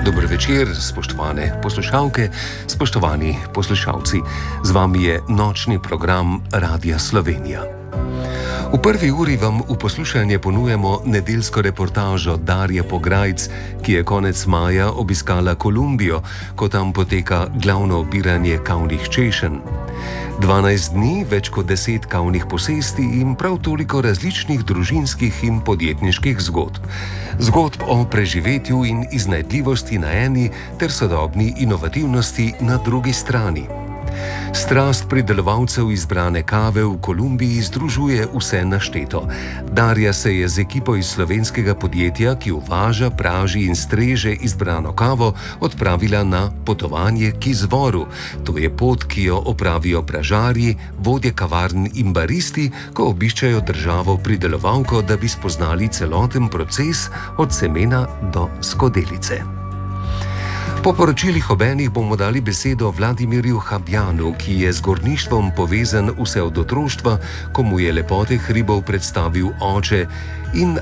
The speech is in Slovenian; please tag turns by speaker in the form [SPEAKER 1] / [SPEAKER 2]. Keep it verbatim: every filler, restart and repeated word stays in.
[SPEAKER 1] Dober večer, spoštovane poslušalke, spoštovani poslušalci. Z vami je nočni program Radia Slovenija. V prvi uri vam v poslušanje ponujemo nedeljsko reportažo Darje Pograjc, ki je konec maja obiskala Kolumbijo, ko tam poteka glavno obiranje kavnih češenj. dvanajst dni, več kot deset kavnih posesti in prav toliko različnih družinskih in podjetniških zgodb. Zgodb o preživetju in iznajdljivosti na eni ter sodobni inovativnosti na drugi strani. Strast pridelovalcev izbrane kave v Kolumbiji združuje vse našteto. Darja se je z ekipo iz slovenskega podjetja, ki uvaža, praži in streže izbrano kavo, odpravila na potovanje k izvoru. To je pot, ki jo opravijo pražarji, vodje kavarn in baristi, ko obiščajo državo pridelovalko, da bi spoznali celoten proces od semena do skodelice. Po poročilih ob enih bomo dali besedo Vladimirju Habjanu, ki je z gorništvom povezan vse od otroštva, ko mu je lepote hribov predstavil oče, in